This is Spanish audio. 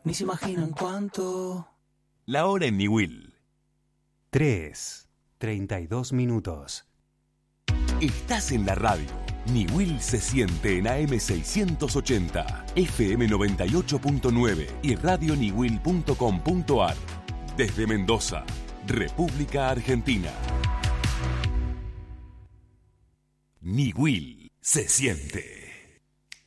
Ni se imaginan cuánto. La hora en Niwil. 3:32. Estás en la radio. Niwil se siente en AM 680, FM 98.9 y radioniwil.com.ar. Desde Mendoza, República Argentina. Niwil se siente.